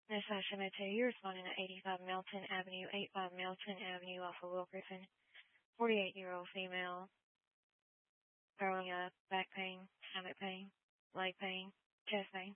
Miss Hashimoto, you're responding at 85 Milton Avenue, 85 Milton Avenue off of Wilkerson. 48-year-old female, throwing up, back pain, stomach pain, leg pain, chest pain.